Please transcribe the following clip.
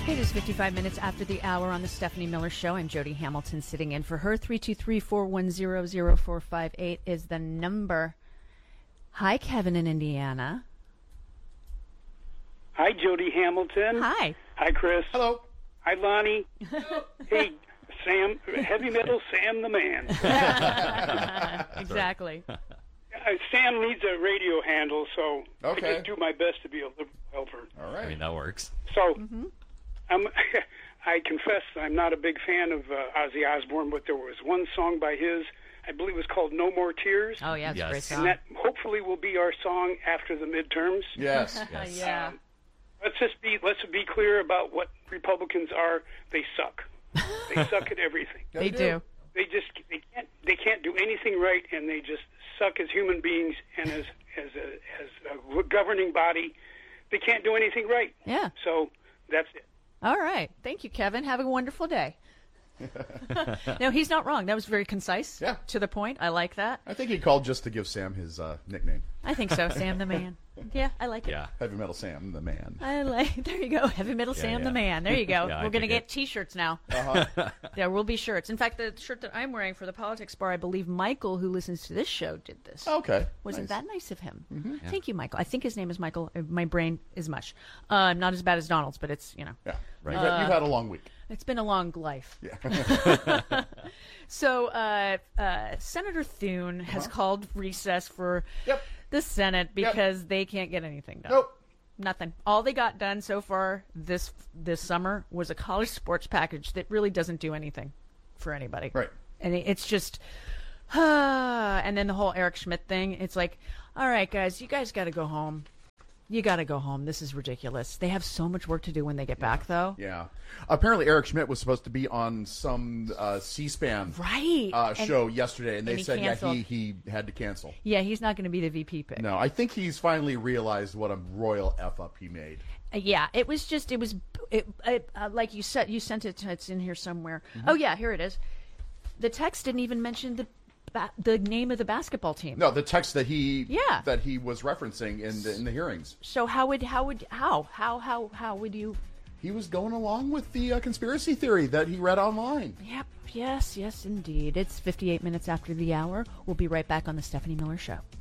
It is 55 minutes after the hour on the Stephanie Miller Show. I'm Jody Hamilton sitting in for her. 323-410-0458 is the number. Hi, Kevin in Indiana. Hi, Jody Hamilton. Hi. Hi, Chris. Hello. Hi, Lonnie. Hey, Sam, heavy metal Sam the man. Exactly. Sam needs a radio handle, so Okay. I just do my best to be able to help her. All right. I mean, that works. So, I confess I'm not a big fan of Ozzy Osbourne, but there was one song by his, I believe it was called No More Tears. Oh, yeah, it's a Yes. great And song. that hopefully will be our song after the midterms. Yes. Yes. Yeah. Let's be clear about what Republicans are. They suck. They suck at everything. Yeah, They do. They can't do anything right, and they just suck as human beings and as a governing body. They can't do anything right. Yeah. So that's it. All right. Thank you, Kevin. Have a wonderful day. No, he's not wrong. That was very concise. Yeah. To the point. I like that. I think he called just to give Sam his nickname. I think so. Sam the man. Yeah, I like it. Yeah. Heavy Metal Sam, the man. I like. There you go. Heavy Metal Sam the yeah. man. There you go. Yeah, I We're gonna dig get it. T-shirts now. Uh-huh. There will be shirts. In fact, the shirt that I'm wearing for the Politics Bar, I believe Michael, who listens to this show, did this. Okay. Wasn't Nice. that nice of him? Thank you, Michael. I think his name is Michael. My brain is mush. Not as bad as Donald's, but it's, Yeah. Right. You've had a long week. it's been a long life. Yeah. So Senator Thune has called recess for Yep. the Senate because they can't get anything done. Nope. Nothing. All they got done so far this summer was a college sports package that really doesn't do anything for anybody. Right. And it's just, and then the whole Eric Schmidt thing. It's like, all right, guys, you guys got to go home. You got to go home. This is ridiculous. They have so much work to do when they get back, though. Yeah. Apparently, Eric Schmidt was supposed to be on some C-SPAN Right. And- show yesterday, and they he said, canceled. he had to cancel. Yeah, he's not going to be the VP pick. No, I think he's finally realized what a royal F-up he made. Yeah, it was like you said, you sent it. It's in here somewhere. Oh yeah, here it is. The text didn't even mention the name of the basketball team. No, the text that he was referencing in the hearings. So how would you? He was going along with the conspiracy theory that he read online. Yep. Yes, indeed. It's 58 minutes after the hour. We'll be right back on the Stephanie Miller Show.